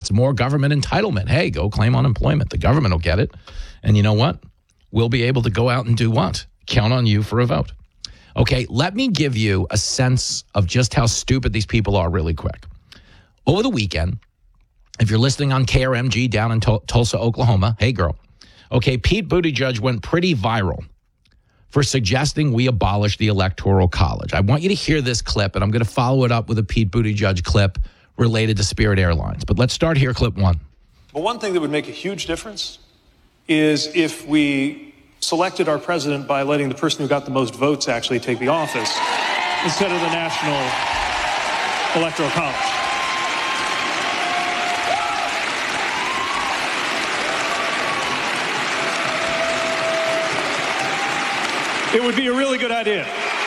It's more government entitlement. Hey, go claim unemployment. The government will get it. And you know what? We'll be able to go out and do what? Count on you for a vote. Okay, let me give you a sense of just how stupid these people are really quick. Over the weekend, if you're listening on KRMG down in Tulsa, Oklahoma, hey, girl. Okay, Pete Buttigieg went pretty viral for suggesting we abolish the Electoral College. I want you to hear this clip, and I'm going to follow it up with a Pete Buttigieg clip related to Spirit Airlines. But let's start here, clip one. But one thing that would make a huge difference is if we selected our president by letting the person who got the most votes actually take the office instead of the National Electoral College. It would be a really good idea.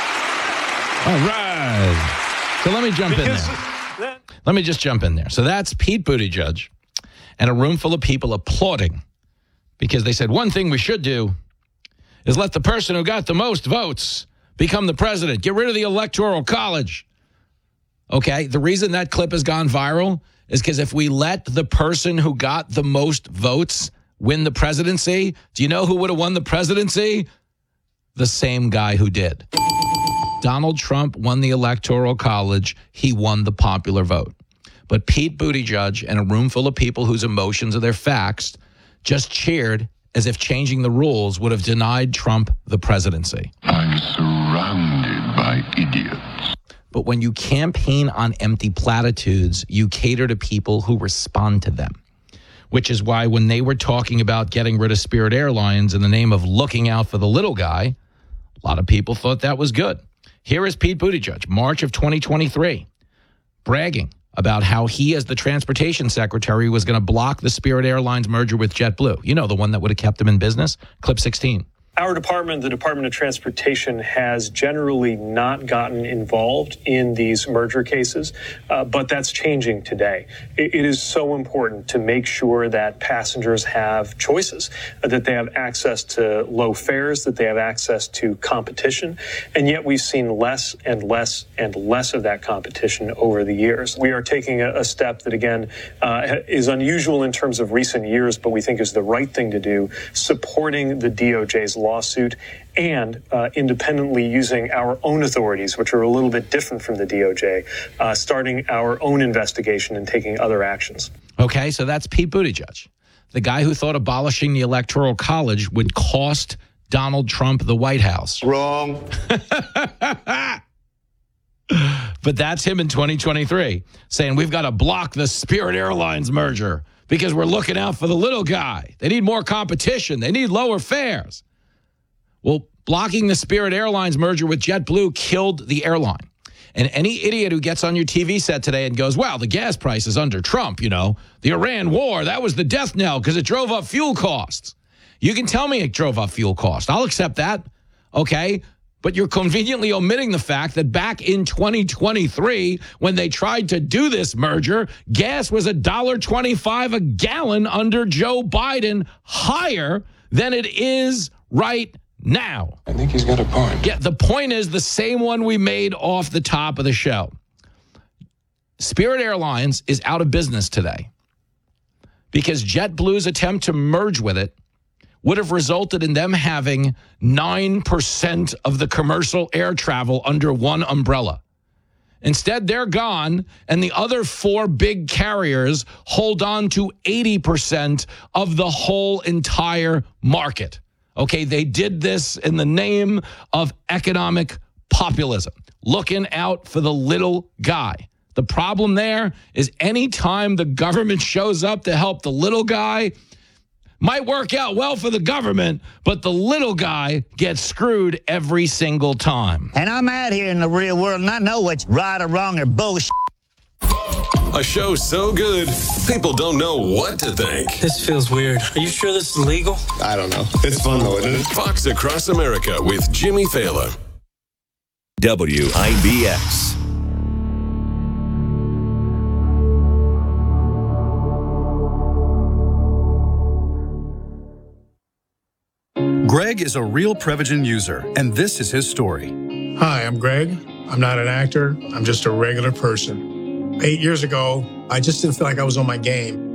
All right. So let me jump in there. Let me just jump in there. So that's Pete Buttigieg and a room full of people applauding because they said one thing we should do is let the person who got the most votes become the president. Get rid of the Electoral College. Okay, the reason that clip has gone viral is because if we let the person who got the most votes win the presidency, do you know who would have won the presidency? The same guy who did. Donald Trump won the Electoral College. He won the popular vote. But Pete Buttigieg and a room full of people whose emotions are their facts just cheered as if changing the rules would have denied Trump the presidency. I'm surrounded by idiots. But when you campaign on empty platitudes, you cater to people who respond to them, which is why when they were talking about getting rid of Spirit Airlines in the name of looking out for the little guy, a lot of people thought that was good. Here is Pete Buttigieg, March of 2023, bragging about how he, as the transportation secretary, was going to block the Spirit Airlines merger with JetBlue. You know, the one that would have kept him in business. Clip 16. Our department, the Department of Transportation, has generally not gotten involved in these merger cases, but that's changing today. It is so important to make sure that passengers have choices, that they have access to low fares, that they have access to competition, and yet we've seen less and less and less of that competition over the years. We are taking a step that, again, is unusual in terms of recent years, but we think is the right thing to do, supporting the DOJ's lawsuit and independently using our own authorities, which are a little bit different from the DOJ, starting our own investigation and taking other actions. Okay, so that's Pete Buttigieg, the guy who thought abolishing the Electoral College would cost Donald Trump the White House. Wrong. But that's him in 2023 saying we've got to block the Spirit Airlines merger because we're looking out for the little guy. They need more competition. They need lower fares. Well, blocking the Spirit Airlines merger with JetBlue killed the airline. And any idiot who gets on your TV set today and goes, well, the gas price is under Trump, you know, the Iran war, that was the death knell because it drove up fuel costs. You can tell me it drove up fuel costs. I'll accept that. Okay. But you're conveniently omitting the fact that back in 2023, when they tried to do this merger, gas was $1.25 a gallon under Joe Biden, higher than it is right now. I think he's got a point. Yeah, the point is the same one we made off the top of the show. Spirit Airlines is out of business today because JetBlue's attempt to merge with it would have resulted in them having 9% of the commercial air travel under one umbrella. Instead, they're gone, and the other four big carriers hold on to 80% of the whole entire market. Okay, they did this in the name of economic populism, looking out for the little guy. The problem there is anytime the government shows up to help the little guy, might work out well for the government, but the little guy gets screwed every single time. And I'm out here in the real world, and I know what's right or wrong or bullshit. A show so good, people don't know what to think. This feels weird. Are you sure this is legal? I don't know. It's fun, though, isn't it? Fox Across America with Jimmy Thaler. WIBX. Greg is a real Prevagen user, and this is his story. Hi, I'm Greg. I'm not an actor. I'm just a regular person. 8 years ago, I just didn't feel like I was on my game.